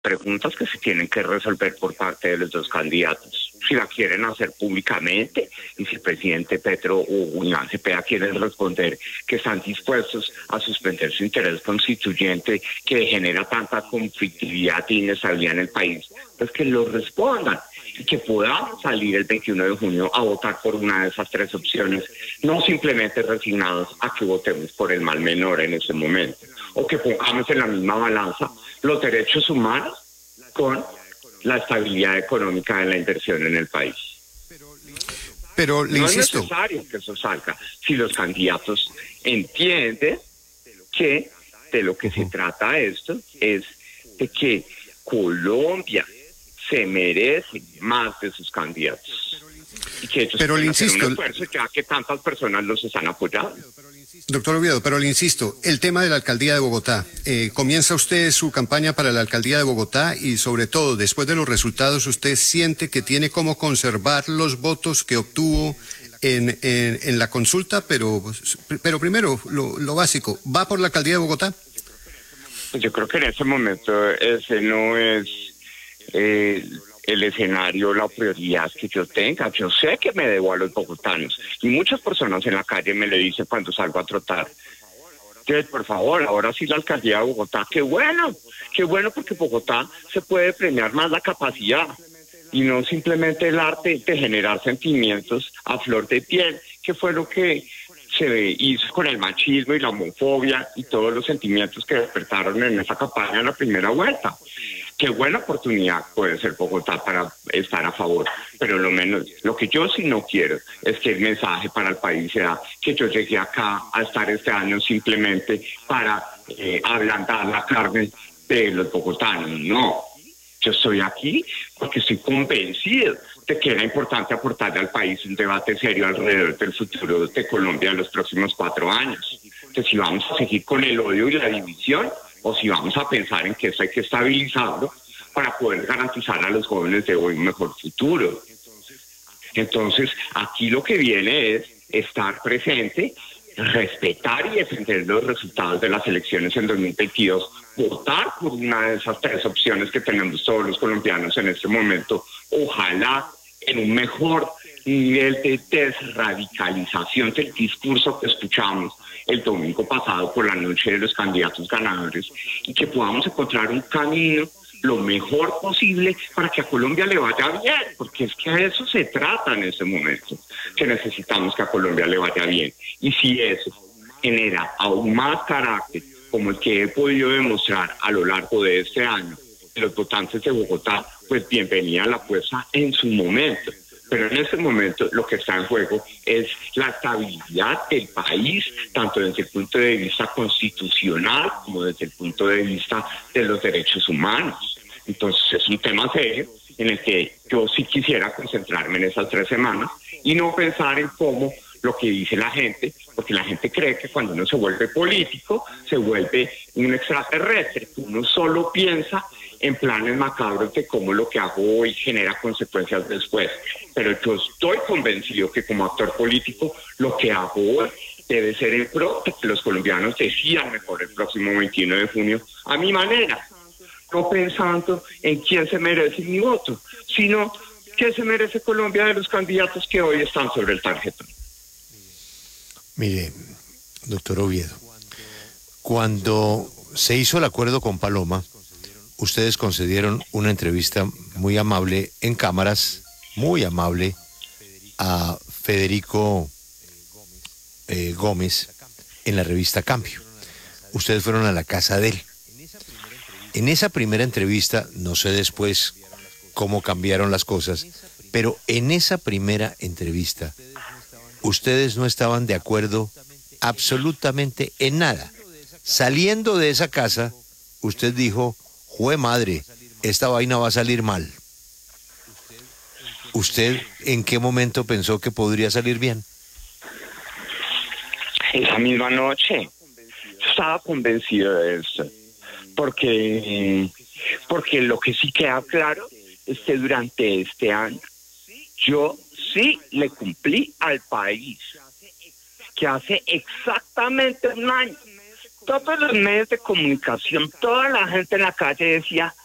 preguntas que se tienen que resolver por parte de los dos candidatos. Si la quieren hacer públicamente y si el presidente Petro o Iván Cepeda quieren responder que están dispuestos a suspender su interés constituyente que genera tanta conflictividad e inestabilidad en el país, pues que lo respondan y que podamos salir el 21 de junio a votar por una de esas tres opciones, no simplemente resignados a que votemos por el mal menor en ese momento, o que pongamos en la misma balanza los derechos humanos con la estabilidad económica de la inversión en el país. Pero le insisto, no es necesario que eso salga si los candidatos entienden que de lo que se trata esto es de que Colombia se merece más de sus candidatos y que ellos pero le insisto, un esfuerzo ya que tantas personas los están apoyando. Doctor Oviedo, pero le insisto, el tema de la alcaldía de Bogotá, ¿comienza usted su campaña para la alcaldía de Bogotá y sobre todo después de los resultados usted siente que tiene cómo conservar los votos que obtuvo en la consulta? Pero primero, lo básico, ¿va por la alcaldía de Bogotá? Pues yo creo que en ese momento ese no es el escenario, la prioridad que yo tenga. Yo sé que me debo a los bogotanos y muchas personas en la calle me lo dicen cuando salgo a trotar. Entonces, por favor, ahora sí la alcaldía de Bogotá, qué bueno porque Bogotá se puede premiar más la capacidad y no simplemente el arte de generar sentimientos a flor de piel, que fue lo que se hizo con el machismo y la homofobia y todos los sentimientos que despertaron en esa campaña en la primera vuelta. Qué buena oportunidad puede ser Bogotá para estar a favor, pero lo que yo sí no quiero es que el mensaje para el país sea que yo llegué acá a estar este año simplemente para ablandar la carne de los bogotanos. No, yo estoy aquí porque estoy convencido de que era importante aportarle al país un debate serio alrededor del futuro de Colombia en los próximos 4 años. Entonces, si vamos a seguir con el odio y la división, o si vamos a pensar en que eso hay que estabilizarlo para poder garantizar a los jóvenes de hoy un mejor futuro. Entonces, aquí lo que viene es estar presente, respetar y defender los resultados de las elecciones en 2022, votar por una de esas tres opciones que tenemos todos los colombianos en este momento, ojalá en un mejor nivel de desradicalización del discurso que escuchamos el domingo pasado por la noche de los candidatos ganadores y que podamos encontrar un camino lo mejor posible para que a Colombia le vaya bien, porque es que a eso se trata en este momento, que necesitamos que a Colombia le vaya bien. Y si eso genera aún más carácter, como el que he podido demostrar a lo largo de este año, los votantes de Bogotá, pues bienvenida a la fuerza en su momento. Pero en ese momento lo que está en juego es la estabilidad del país, tanto desde el punto de vista constitucional como desde el punto de vista de los derechos humanos. Entonces es un tema serio en el que yo sí quisiera concentrarme en esas 3 semanas y no pensar en cómo lo que dice la gente, porque la gente cree que cuando uno se vuelve político se vuelve un extraterrestre, que uno solo piensa en planes macabros de cómo lo que hago hoy genera consecuencias después. Pero yo estoy convencido que como actor político lo que hago hoy debe ser en pro de que los colombianos decidan mejor el próximo 21 de junio a mi manera, no pensando en quién se merece mi voto, sino qué se merece Colombia de los candidatos que hoy están sobre el tarjetón. Mire, doctor Oviedo, cuando se hizo el acuerdo con Paloma, ustedes concedieron una entrevista muy amable en cámaras, muy amable, a Federico Gómez en la revista Cambio. Ustedes fueron a la casa de él. En esa primera entrevista, no sé después cómo cambiaron las cosas, pero en esa primera entrevista, ustedes no estaban de acuerdo absolutamente en nada. Saliendo de esa casa, usted dijo: ¡jue madre! Esta vaina va a salir mal. ¿Usted en qué momento pensó que podría salir bien? Esa misma noche. Yo estaba convencido de eso. Porque lo que sí queda claro es que durante este año yo sí le cumplí al país que hace exactamente un año todos los medios de comunicación, toda la gente en la calle decía: